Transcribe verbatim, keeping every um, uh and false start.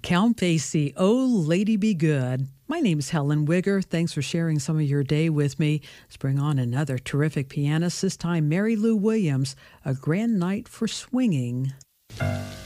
Count Basie, Oh Lady Be Good. My name is Helen Wigger. Thanks for sharing some of your day with me. Let's bring on another terrific pianist, this time Mary Lou Williams, A Grand Night for Swinging.